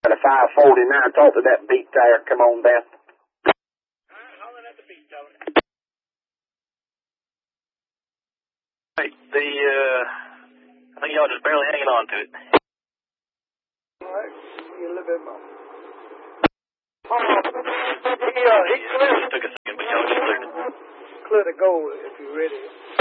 At a 549, talk to that beat there. Come on down. Hollering at the beat, Tony. Right, I think y'all just barely hanging on to it. Alright, a little bit more. He took a second, but y'all just cleared it. Clear the goal if you're ready.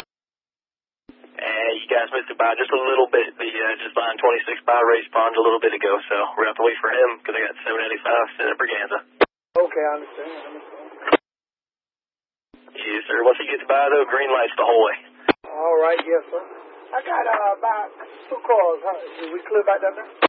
You guys missed it by just a little bit. Just behind 26 by Ray Sponge a little bit ago, so we're going to have to wait for him because I got 785 set at Braganza. Okay, I understand. Yes, sir. Once he gets by, though, green lights the whole way. All right, yes, sir. I got about 2 cars. Did we clear back down there?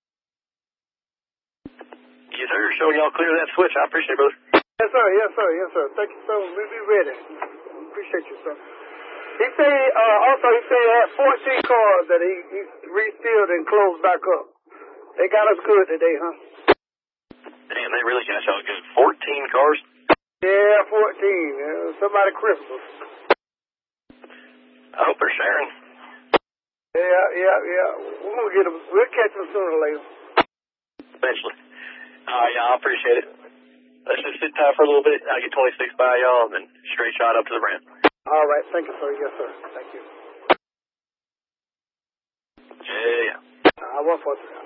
Yes, sir. Showing y'all clear that switch. I appreciate it, brother. Yes, sir. Yes, sir. Yes, sir. Thank you, sir. We'll be ready. Appreciate you, sir. He said he had 14 cars that he refilled and closed back up. They got us good today, huh? Damn, they really got y'all good. 14 cars? Yeah, 14. Somebody Christmas. I hope they're sharing. Yeah. We're gonna get them. We'll catch them sooner or later. Eventually. Yeah, I appreciate it. Let's just sit tight for a little bit. I'll get 26 by y'all and then straight shot up to the ramp. All right. Thank you, sir. Yes, sir. Thank you. Yeah. I want for